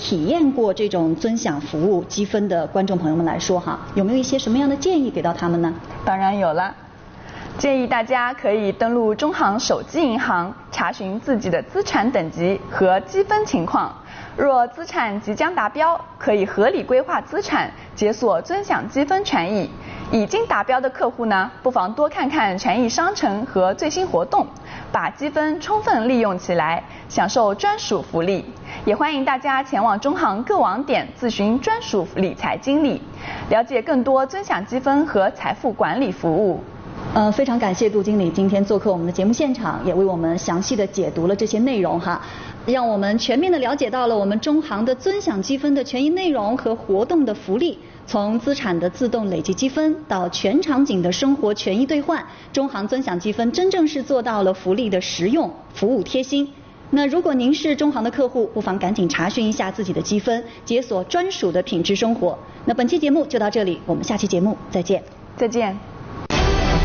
体验过这种尊享服务积分的观众朋友们来说哈，有没有一些什么样的建议给到他们呢？ 当然有了，建议大家可以登录中行手机银行，查询自己的资产等级和积分情况。若资产即将达标，可以合理规划资产，解锁尊享积分权益。已经达标的客户呢，不妨多看看权益商城和最新活动，把积分充分利用起来，享受专属福利。也欢迎大家前往中行各网点咨询专属理财经理，了解更多尊享积分和财富管理服务。 非常感谢杜经理今天做客我们的节目现场，也为我们详细的解读了这些内容哈，让我们全面的了解到了我们中行的尊享积分的权益内容和活动的福利。从资产的自动累计积分到全场景的生活权益兑换，中行尊享积分真正是做到了福利的实用，服务贴心。那如果您是中行的客户，不妨赶紧查询一下自己的积分，解锁专属的品质生活。那本期节目就到这里，我们下期节目再见。 再见。